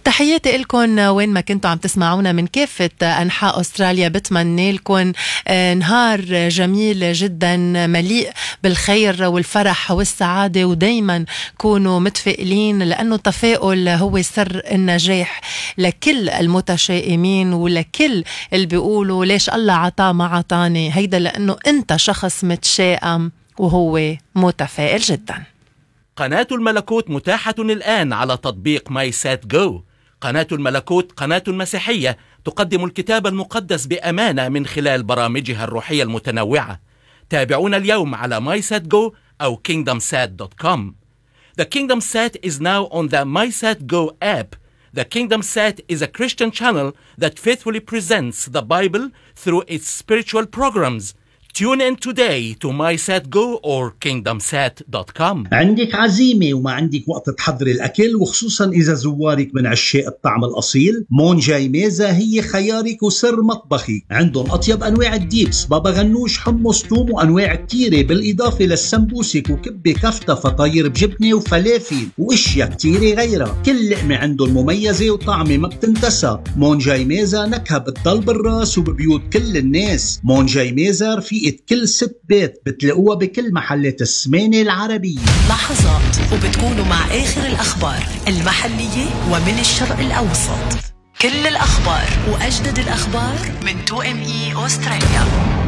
تحياتي لكم وين ما كنتوا عم تسمعونا من كافة أنحاء أستراليا. بتمنى لكم نهار جميل جدا مليء بالخير والفرح والسعادة، ودايما كونوا متفائلين، لأنه التفاؤل هو سر النجاح لكل المتشائمين ولكل اللي بيقولوا ليش الله عطاه ما عطاني. هيدا لأنه أنت شخص متشائم وهو متفائل جدا. قناة الملكوت متاحة الآن على تطبيق ماي سات جو. قناة الملكوت قناة مسيحية تقدم الكتاب المقدس بأمانة من خلال برامجها الروحية المتنوعة. تابعونا اليوم على MySatGo أو KingdomSat.com. The Kingdom Sat is now on the MySatGo app. The Kingdom Sat is a Christian channel that faithfully presents the Bible through its spiritual programs. Tune in today to MySatGo or KingdomSat.com. عندك عزيمة وما عندك وقت تحضر الأكل، وخصوصا إذا زوارك من عشاق الطعم الأصيل، مونجاي ميزة هي خيارك وسر مطبخي. عندهم أطيب أنواع الديبس، بابا غنوش، حمص، توم، وأنواع كتيرة، بالإضافة للسمبوسك وكبة كفتة، فطاير بجبنة وفلافل وإشياء كتيرة غيرها. كل لقمة عندهم مميزة وطعمة ما بتنتسى. مونجاي ميزة نكهة بتضل بالراس وببيوت كل الناس. مونجاي ميزة رفيقة كل ست بيت، بتلاقوها بكل محلات السمانة العربية. لحظات وبتكونوا مع آخر الأخبار المحلية ومن الشرق الأوسط. كل الأخبار وأجدد الأخبار من 2ME أستراليا.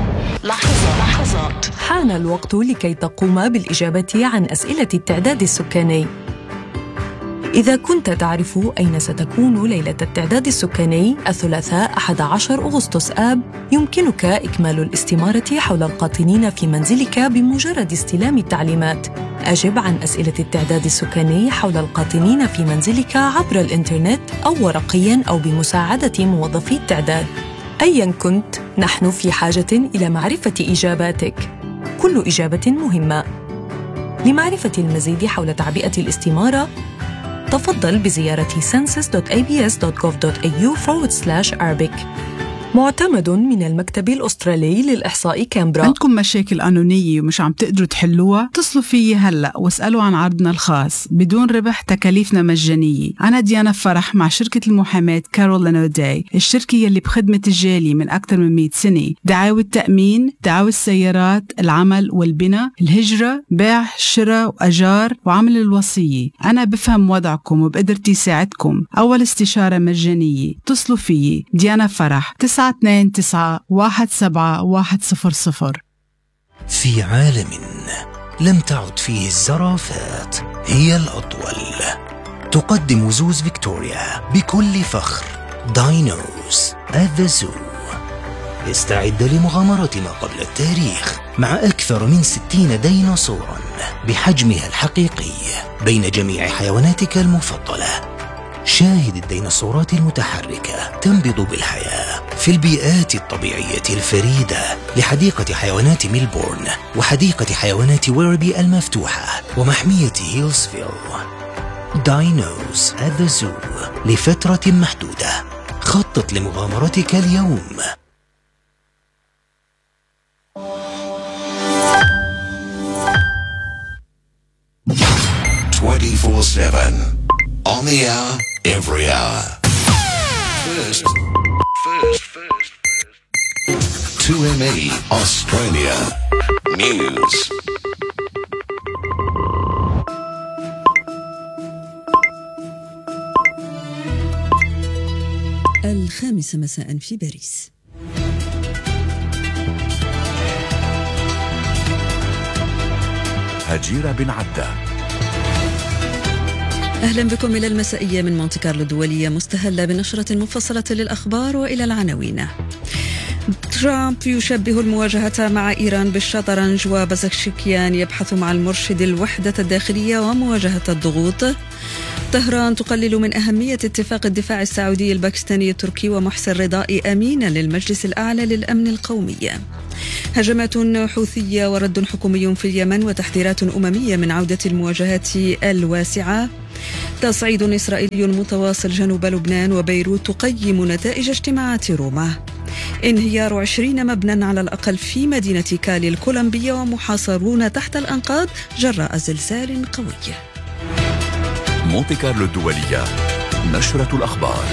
لحظات. حان الوقت لكي تقوم بالإجابة عن أسئلة التعداد السكاني. إذا كنت تعرف أين ستكون ليلة التعداد السكاني الثلاثاء 11 أغسطس آب، يمكنك إكمال الاستمارة حول القاطنين في منزلك بمجرد استلام التعليمات. أجب عن أسئلة التعداد السكاني حول القاطنين في منزلك عبر الإنترنت أو ورقياً أو بمساعدة موظفي التعداد. أياً كنت، نحن في حاجة إلى معرفة إجاباتك. كل إجابة مهمة. لمعرفة المزيد حول تعبئة الاستمارة، تفضل بزيارة census.abs.gov.au/Arabic. معتمد من المكتب الأسترالي للإحصاء كامبرا. عندكم مشاكل قانونية ومش عم تقدروا تحلوها؟ اتصلوا فيي هلأ واسألوا عن عرضنا الخاص بدون ربح، تكاليفنا مجانية. أنا ديانا فرح مع شركة المحاماة كارول لانوداي، الشركة يلي بخدمة الجالية من أكثر من 100 سنة. دعاوى التأمين، دعاوى السيارات، العمل والبناء، الهجرة، بيع، شراء وأجار، وعمل الوصية. أنا بفهم وضعكم وبقدرتي ساعدكم. أول استشارة مجانية. اتصلوا فيي ديانا فرح 929-17100. في عالم لم تعد فيه الزرافات هي الأطول، تقدم زوز فيكتوريا بكل فخر داينوز at the Zoo. استعد لمغامرة ما قبل التاريخ مع أكثر من 60 ديناصورا بحجمها الحقيقي بين جميع حيواناتك المفضلة. شاهد الديناصورات المتحركة تنبض بالحياة في البيئات الطبيعية الفريدة لحديقة حيوانات ميلبورن وحديقة حيوانات ويربي المفتوحة ومحمية هيلسفيل. داينوز at the Zoo لفترة محدودة. خطط لمغامرتك اليوم. 24/7 on the hour, every hour. First. 2ME Australia News. الخامسة مساء في باريس. هجيرة بن عدة. أهلا بكم إلى المسائية من مونتي كارلو الدولية، مستهلة بنشرة مفصلة للأخبار وإلى العناوين. ترامب يشبه المواجهة مع إيران بالشطرنج، وبازكشكيان يبحث مع المرشد الوحدة الداخلية ومواجهة الضغوط. طهران تقلل من أهمية اتفاق الدفاع السعودي الباكستاني التركي، ومحسن رضائي أمينا للمجلس الأعلى للأمن القومي. هجمات حوثية ورد حكومي في اليمن، وتحذيرات أممية من عودة المواجهات الواسعة. تصعيد إسرائيلي متواصل جنوب لبنان، وبيروت تقيم نتائج اجتماعات روما. انهيار 20 مبنى على الأقل في مدينة كالي الكولومبية، ومحاصرون تحت الأنقاض جراء زلزال قوي. مونتي كارلو الدولية نشرة الأخبار.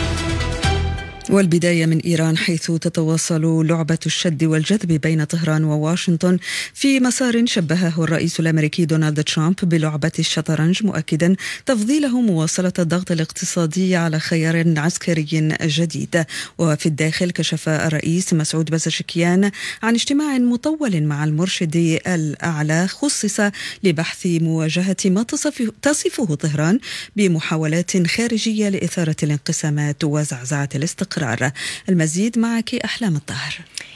والبداية من إيران، حيث تتواصل لعبة الشد والجذب بين طهران وواشنطن في مسار شبهه الرئيس الأمريكي دونالد ترامب بلعبة الشطرنج، مؤكدا تفضيله مواصلة الضغط الاقتصادي على خيار عسكري جديد. وفي الداخل، كشف الرئيس مسعود بزشكيان عن اجتماع مطول مع المرشد الأعلى خصص لبحث مواجهة ما تصفه طهران بمحاولات خارجية لإثارة الانقسامات وزعزعة الاستقرار. المزيد معك أحلام الطاهر.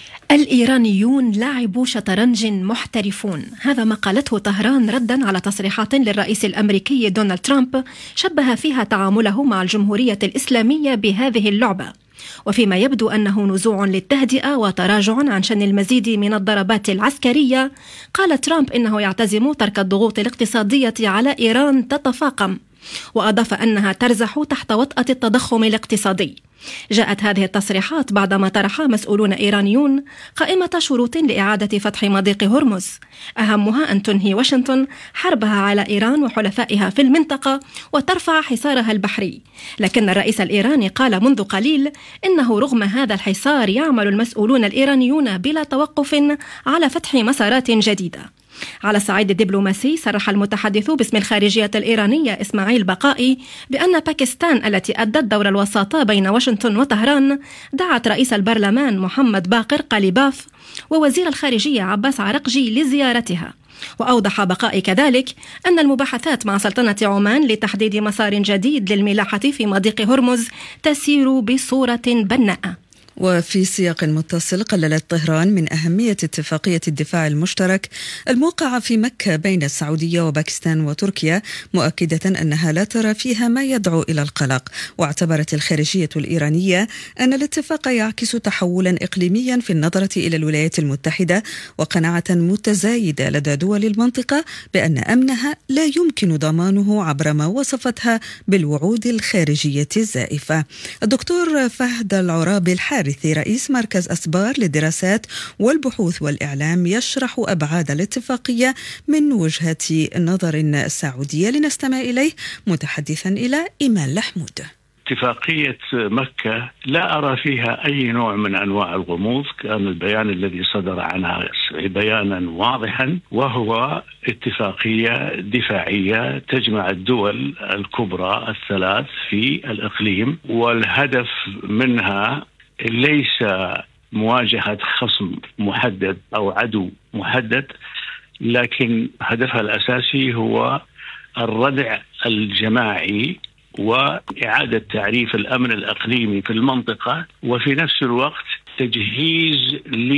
الإيرانيون لاعبو شطرنج محترفون، هذا ما قالته طهران ردا على تصريحات للرئيس الأمريكي دونالد ترامب شبه فيها تعامله مع الجمهورية الإسلامية بهذه اللعبة، وفيما يبدو أنه نزوع للتهدئة وتراجع عن شن المزيد من الضربات العسكرية. قال ترامب إنه يعتزم ترك الضغوط الاقتصادية على إيران تتفاقم، وأضاف أنها ترزح تحت وطأة التضخم الاقتصادي. جاءت هذه التصريحات بعدما طرح مسؤولون إيرانيون قائمة شروط لإعادة فتح مضيق هرمز، أهمها أن تنهي واشنطن حربها على إيران وحلفائها في المنطقة وترفع حصارها البحري. لكن الرئيس الإيراني قال منذ قليل إنه رغم هذا الحصار يعمل المسؤولون الإيرانيون بلا توقف على فتح مسارات جديدة. على الصعيد الدبلوماسي، صرح المتحدث باسم الخارجية الإيرانية إسماعيل بقائي بأن باكستان التي أدت دور الوساطة بين واشنطن وطهران دعت رئيس البرلمان محمد باقر قليباف ووزير الخارجية عباس عرقجي لزيارتها. وأوضح بقائي كذلك أن المباحثات مع سلطنة عمان لتحديد مسار جديد للملاحة في مضيق هرمز تسير بصورة بناءة. وفي سياق متصل، قللت طهران من أهمية اتفاقية الدفاع المشترك الموقعة في مكة بين السعودية وباكستان وتركيا، مؤكدة أنها لا ترى فيها ما يدعو إلى القلق. واعتبرت الخارجية الإيرانية أن الاتفاق يعكس تحولا إقليميا في النظرة إلى الولايات المتحدة، وقناعة متزايدة لدى دول المنطقة بأن أمنها لا يمكن ضمانه عبر ما وصفتها بالوعود الخارجية الزائفة. الدكتور فهد العرابي الحارثي رئيس مركز أسبار للدراسات والبحوث والإعلام يشرح أبعاد الاتفاقية من وجهة نظر سعودية، لنستمع إليه متحدثا إلى إيمان لحمود. اتفاقية مكة لا أرى فيها أي نوع من أنواع الغموض. كان البيان الذي صدر عنها بيانا واضحا، وهو اتفاقية دفاعية تجمع الدول الكبرى الثلاث في الإقليم، والهدف منها ليس مواجهة خصم محدد أو عدو محدد، لكن هدفها الأساسي هو الردع الجماعي وإعادة تعريف الأمن الإقليمي في المنطقة، وفي نفس الوقت تجهيز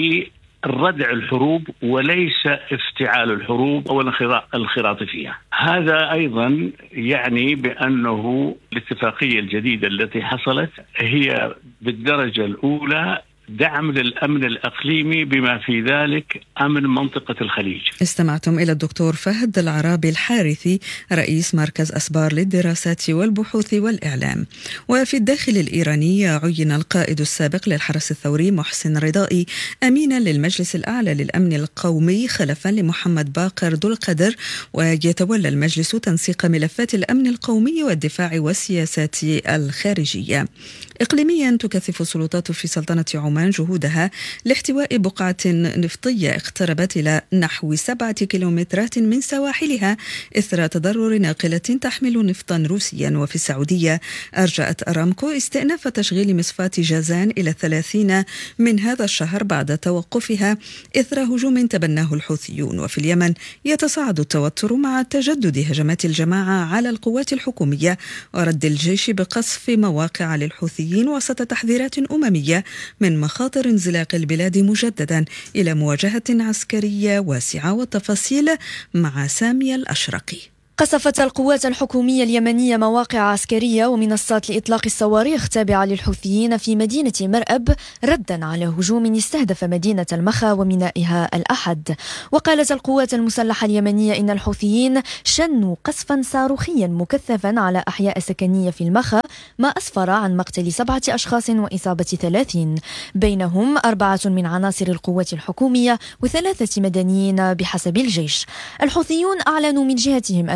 لردع الحروب وليس افتعال الحروب أو الانخراط فيها. هذا أيضا يعني بأنه الاتفاقية الجديدة التي حصلت هي بالدرجة الأولى دعم للأمن الإقليمي بما في ذلك أمن منطقة الخليج. استمعتم إلى الدكتور فهد العرابي الحارثي رئيس مركز أسبار للدراسات والبحوث والإعلام. وفي الداخل الإيراني، عين القائد السابق للحرس الثوري محسن رضائي أمينا للمجلس الأعلى للأمن القومي خلفا لمحمد باقر ذو القدر، ويتولى المجلس تنسيق ملفات الأمن القومي والدفاع والسياسات الخارجية. إقليميا، تكثف السلطات في سلطنة عمان جهودها لاحتواء بقعة نفطية اقتربت إلى نحو 7 كيلومترات من سواحلها إثر تضرر ناقلة تحمل نفطا روسيا. وفي السعودية، أرجأت أرامكو استئناف تشغيل مصفاة جازان إلى 30 من هذا الشهر بعد توقفها إثر هجوم تبناه الحوثيون. وفي اليمن، يتصاعد التوتر مع تجدد هجمات الجماعة على القوات الحكومية ورد الجيش بقصف مواقع للحوثيين وسط تحذيرات أممية من مخاطر انزلاق البلاد مجددا إلى مواجهة عسكرية واسعة. والتفاصيل مع سامية الأشرقي. قصفت القوات الحكومية اليمنية مواقع عسكرية ومنصات لإطلاق الصواريخ تابعة للحوثيين في مدينة مرأب ردا على هجوم استهدف مدينة المخا ومينائها الأحد. وقالت القوات المسلحة اليمنية إن الحوثيين شنوا قصفا صاروخيا مكثفا على أحياء سكنية في المخا، ما أسفر عن مقتل 7 أشخاص وإصابة 30، بينهم 4 من عناصر القوات الحكومية و3 مدنيين بحسب الجيش. الحوثيون أعلنوا من جهتهم أن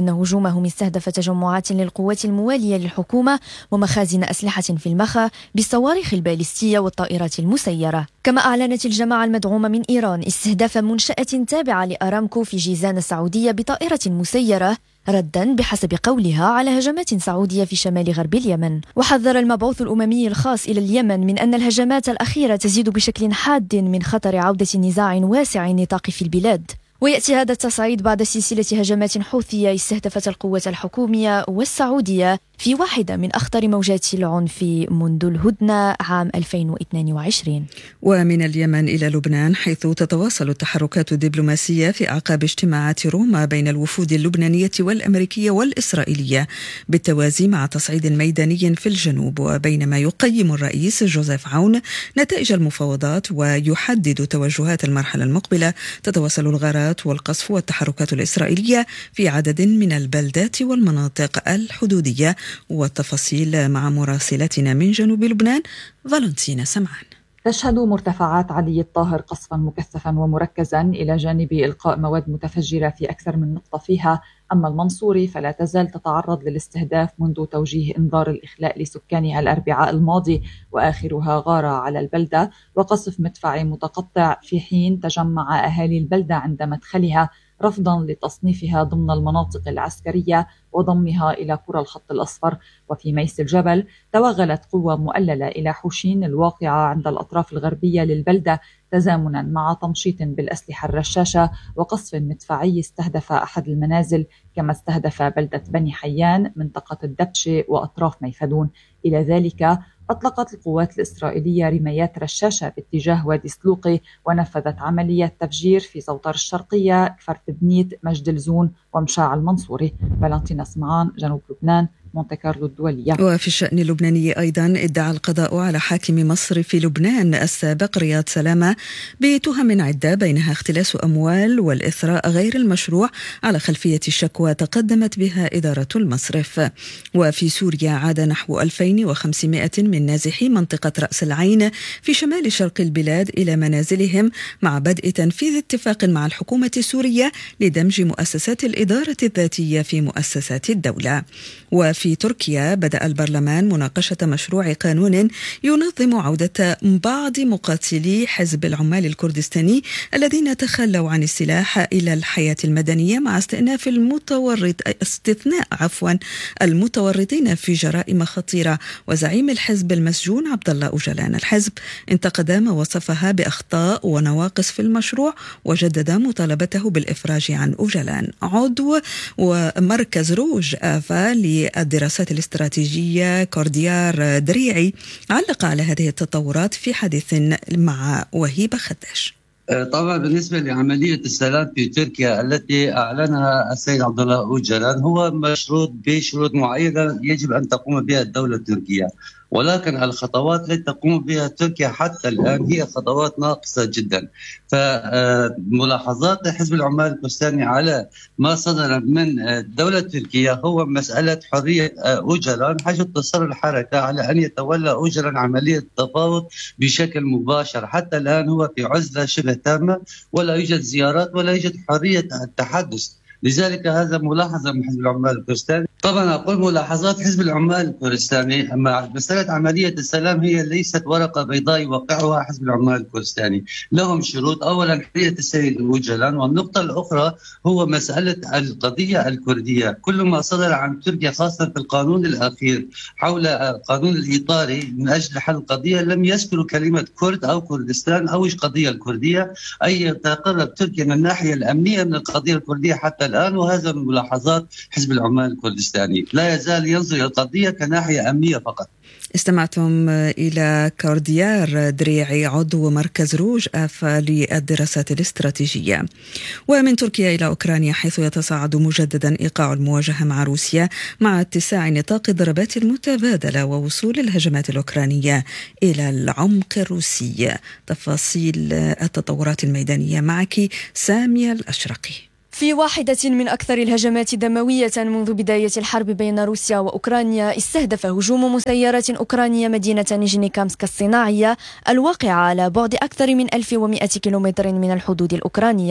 أن هجومهم استهدف تجمعات للقوات الموالية للحكومة ومخازن أسلحة في المخا بالصواريخ الباليستية والطائرات المسيرة. كما أعلنت الجماعة المدعومة من إيران استهداف منشأة تابعة لأرامكو في جيزان السعودية بطائرة مسيرة ردا بحسب قولها على هجمات سعودية في شمال غرب اليمن. وحذر المبعوث الأممي الخاص إلى اليمن من أن الهجمات الأخيرة تزيد بشكل حاد من خطر عودة نزاع واسع النطاق في البلاد. ويأتي هذا التصعيد بعد سلسلة هجمات حوثية استهدفت القوات الحكومية والسعودية في واحدة من أخطر موجات العنف منذ الهدنة عام 2022. ومن اليمن إلى لبنان، حيث تتواصل التحركات الدبلوماسية في أعقاب اجتماعات روما بين الوفود اللبنانية والأمريكية والإسرائيلية بالتوازي مع تصعيد ميداني في الجنوب. وبينما يقيم الرئيس جوزيف عون نتائج المفاوضات ويحدد توجهات المرحلة المقبلة، تتواصل الغارات والقصف والتحركات الإسرائيلية في عدد من البلدات والمناطق الحدودية. والتفاصيل مع مراسلتنا من جنوب لبنان فالنتينا سمعان. تشهد مرتفعات علي الطاهر قصفا مكثفا ومركزا إلى جانب إلقاء مواد متفجرة في أكثر من نقطة فيها. أما المنصوري فلا تزال تتعرض للاستهداف منذ توجيه إنذار الإخلاء لسكانها الأربعاء الماضي، وآخرها غارة على البلدة وقصف مدفعي متقطع، في حين تجمع أهالي البلدة عند مدخلها رفضا لتصنيفها ضمن المناطق العسكرية وضمها إلى قرى الخط الأصفر. وفي ميس الجبل توغلت قوة مؤللة إلى حوشين الواقعة عند الأطراف الغربية للبلدة، تزامنا مع تمشيط بالأسلحة الرشاشة وقصف مدفعي استهدف أحد المنازل، كما استهدف بلدة بني حيان منطقة الدبشة وأطراف ميفدون. إلى ذلك أطلقت القوات الإسرائيلية رميات رشاشة باتجاه وادي سلوقي، ونفذت عملية تفجير في زوطر الشرقية، كفر تبنيت، مجد الزون ومشاع المنصوري. فالنتينا سمعان، جنوب لبنان، مونتي كارلو الدولية. وفي الشأن اللبناني أيضا ادعى القضاء على حاكم مصر في لبنان السابق رياض سلامة بتهم عدة، بينها اختلاس أموال والإثراء غير المشروع على خلفية شكوى تقدمت بها إدارة المصرف. وفي سوريا عاد نحو 2500 من نازحي منطقة رأس العين في شمال شرق البلاد إلى منازلهم مع بدء تنفيذ اتفاق مع الحكومة السورية لدمج مؤسسات الإدارة الذاتية في مؤسسات الدولة. وفي تركيا بدأ البرلمان مناقشة مشروع قانون ينظم عودة بعض مقاتلي حزب العمال الكردستاني الذين تخلوا عن السلاح إلى الحياة المدنية مع استئناف المتورطين في جرائم خطيرة. وزعيم الحزب المسجون عبد الله أوجلان الحزب انتقد ما وصفها بأخطاء ونواقص في المشروع، وجدد مطالبته بالإفراج عن أوجلان. عضو ومركز روج آفا للدراسات الاستراتيجية كورديار دريعي علق على هذه التطورات في حديث مع وهيبة خداش. طبعا بالنسبة لعملية السلام في تركيا التي أعلنها السيد عبد الله أوجلان هو مشروط بشروط معينة يجب أن تقوم بها الدولة التركية، ولكن الخطوات التي تقوم بها تركيا حتى الآن هي خطوات ناقصة جدا. فملاحظات حزب العمال الكردستاني على ما صدر من الدولة التركية هو مسألة حرية أوجلان، حيث تصر الحركة على أن يتولى أوجلان عملية التفاوض بشكل مباشر. حتى الآن هو في عزلة شبه تامة، ولا يوجد زيارات ولا يوجد حرية التحدث. لذلك هذا ملاحظة من حزب العمال الكردستاني. طبعا أقول ملاحظات حزب العمال الكردستاني أما مسألة عملية السلام هي ليست ورقة بيضاء يوقعها حزب العمال الكردستاني، لهم شروط. أولا حرية السيد أوجلان، والنقطة الأخرى هو مسألة القضية الكردية. كل ما صدر عن تركيا خاصة في القانون الأخير حول القانون الإطاري من أجل حل القضية لم يذكروا كلمة كرد أو كردستان أو القضية الكردية، أي تقرب تركيا من الناحية الأمنية من القضية الكردية حتى الآن. وهذا من ملاحظات حزب العمال الكردستاني، لا يزال ينظر إلى القضية كناحية أمنية فقط. استمعتم إلى كورديار دريعي عضو مركز روج آفا للدراسات الاستراتيجية. ومن تركيا إلى أوكرانيا، حيث يتصاعد مجددا إيقاع المواجهة مع روسيا مع اتساع نطاق الضربات المتبادلة ووصول الهجمات الأوكرانية إلى العمق الروسي. تفاصيل التطورات الميدانية معك سامية الأشرقي. في واحدة من أكثر الهجمات دموية منذ بداية الحرب بين روسيا وأوكرانيا، استهدف هجوم مسيرات أوكرانية مدينة نيجنيكامسك الصناعية الواقعة على بعد أكثر من 1100 كيلومتر من الحدود الأوكرانية.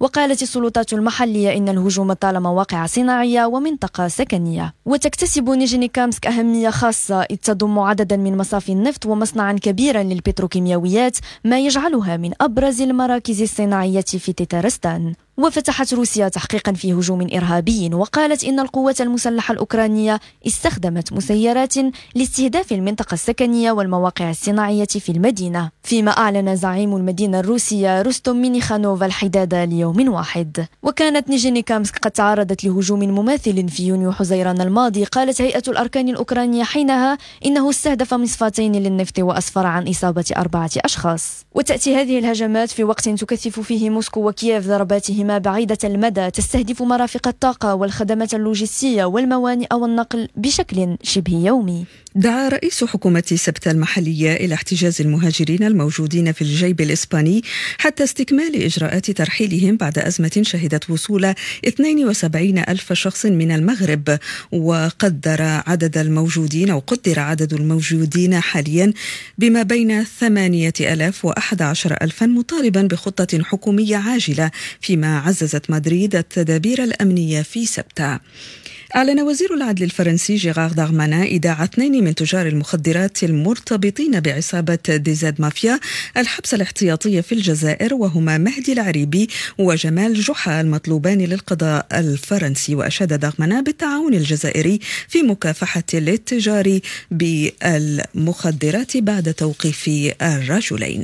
وقالت السلطات المحلية إن الهجوم طال مواقع صناعية ومنطقة سكنية. وتكتسب نيجينيكامسك أهمية خاصة إذ تضم عددا من مصافي النفط ومصنعا كبيرا للبتروكيماويات، ما يجعلها من أبرز المراكز الصناعية في تتارستان. وفتحت روسيا تحقيقا في هجوم إرهابي، وقالت إن القوات المسلحة الأوكرانية استخدمت مسيرات لاستهداف المنطقة السكنية والمواقع الصناعية في المدينة، فيما أعلن زعيم المدينة الروسية روستوم مينيخانوف الحداد ليوم واحد. وكانت نيجينيكامسك قد تعرضت لهجوم مماثل في يونيو حزيران الماضي. قالت هيئة الأركان الأوكرانية حينها إنه استهدف مصفاتين للنفط وأسفر عن إصابة 4 أشخاص. وتأتي هذه الهجمات في وقت تكثف فيه موسكو وكييف ضرباتهما بعيدة المدى تستهدف مرافق الطاقة والخدمات اللوجستية والموانئ والنقل بشكل شبه يومي. دعا رئيس حكومة سبتة المحلية إلى احتجاز المهاجرين الموجودين في الجيب الإسباني حتى استكمال إجراءات ترحيلهم بعد أزمة شهدت وصول 72 ألف شخص من المغرب. وقدر عدد الموجودين حاليا بما بين 8,000 و11,000، مطالبا بخطة حكومية عاجلة، فيما عززت مدريد التدابير الأمنية في سبتة. أعلن وزير العدل الفرنسي جيرار دارمانان إيداع 2 من تجار المخدرات المرتبطين بعصابة ديزاد مافيا الحبس الاحتياطي في الجزائر، وهما مهدي العريبي وجمال جحا، المطلوبان للقضاء الفرنسي. وأشاد دارمانان بالتعاون الجزائري في مكافحة الاتجار بالمخدرات بعد توقيف الرجلين.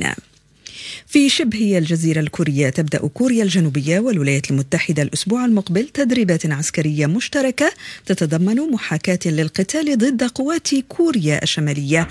في شبه الجزيرة الكورية تبدأ كوريا الجنوبية والولايات المتحدة الأسبوع المقبل تدريبات عسكرية مشتركة تتضمن محاكاة للقتال ضد قوات كوريا الشمالية،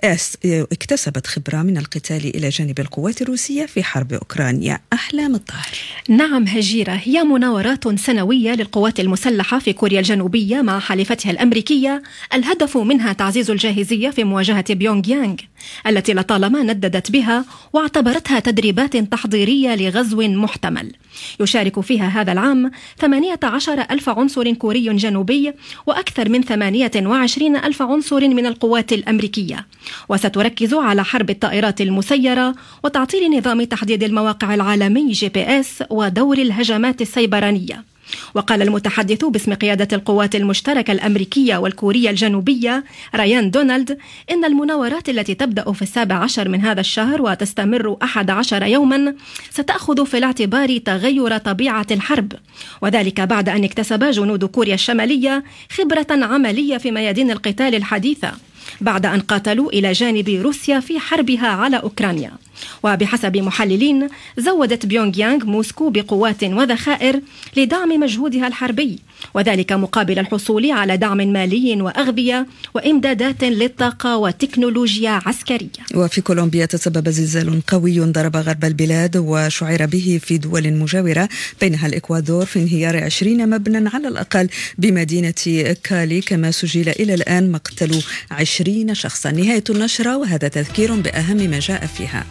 اكتسبت خبرة من القتال إلى جانب القوات الروسية في حرب أوكرانيا. أحلام الطاهر. نعم هجيرة، هي مناورات سنوية للقوات المسلحة في كوريا الجنوبية مع حليفتها الأمريكية، الهدف منها تعزيز الجاهزية في مواجهة بيونغ يانغ التي لطالما نددت بها واعتبرتها تدريبات تحضيرية لغزو محتمل. يشارك فيها هذا العام 18,000 عنصر كوري جنوبي وأكثر من 28,000 عنصر من القوات الأمريكية، وستركز على حرب الطائرات المسيرة وتعطيل نظام تحديد المواقع العالمي GPS ودور الهجمات السيبرانية. وقال المتحدث باسم قيادة القوات المشتركة الأمريكية والكورية الجنوبية ريان دونالد إن المناورات التي تبدأ في 17 من هذا الشهر وتستمر 11 يوما ستأخذ في الاعتبار تغير طبيعة الحرب، وذلك بعد أن اكتسب جنود كوريا الشمالية خبرة عملية في ميادين القتال الحديثة بعد أن قاتلوا إلى جانب روسيا في حربها على أوكرانيا. وبحسب محللين زودت بيونغ يانغ موسكو بقوات وذخائر لدعم مجهودها الحربي، وذلك مقابل الحصول على دعم مالي وأغذية وإمدادات للطاقة وتكنولوجيا عسكرية. وفي كولومبيا تسبب زلزال قوي ضرب غرب البلاد وشعر به في دول مجاورة بينها الإكوادور في انهيار 20 مبنى على الأقل بمدينة كالي، كما سجل إلى الآن مقتل 20 شخصا. نهاية النشرة، وهذا تذكير بأهم ما جاء فيها.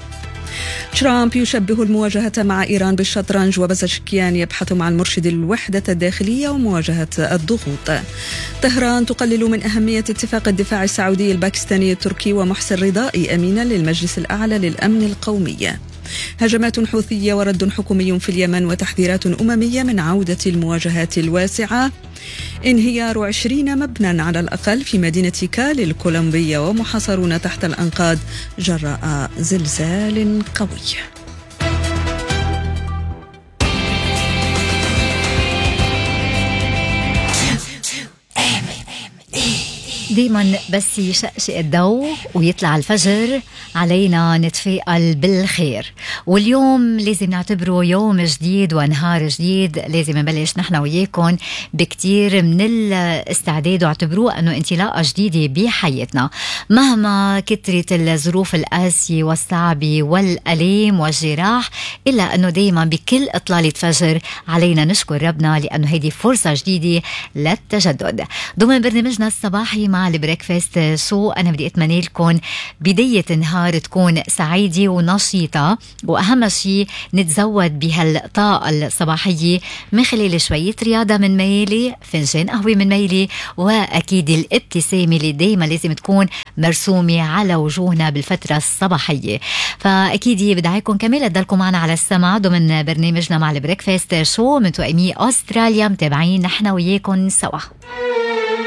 ترامب يشبه المواجهة مع إيران بالشطرنج، وبزشكيان يبحث مع المرشد الوحدة الداخلية ومواجهة الضغوط. طهران تقلل من أهمية اتفاق الدفاع السعودي الباكستاني التركي، ومحسن رضائي أمينا للمجلس الأعلى للأمن القومي. هجمات حوثية ورد حكومي في اليمن، وتحذيرات أممية من عودة المواجهات الواسعة. انهيار 20 مبنى على الأقل في مدينة كالي الكولومبية، ومحاصرون تحت الأنقاض جراء زلزال قوي. دايما بس يشقشق الضوء ويطلع الفجر علينا نتفائل بالخير، واليوم لازم نعتبره يوم جديد ونهار جديد. لازم نبلش نحن وياكم بكتير من الاستعداد، واعتبروه انه انطلاقه جديده بحياتنا مهما كترت الظروف القاسيه والصعبه والالام والجراح، الا انه دايما بكل اطلاله فجر علينا نشكر ربنا لانه هيدي فرصه جديده للتجدد. ضمن برنامجنا الصباحي مع مع البريكفاست شو. أنا بدي أتمنى لكم بداية نهار تكون سعيدة ونشيطة، وأهم شيء نتزود بهالطاقة الصباحية من خلال شوية رياضة من ميلي، فنجان قهوة من ميلي، وأكيد الابتسامة اللي دايما لازم تكون مرسومة على وجوهنا بالفترة الصباحية. فأكيد بدعيكم كمان تضلكم معنا على السمع ضمن برنامجنا مع البريكفاست شو من توأمي أستراليا. متابعين نحن وياكم سوا.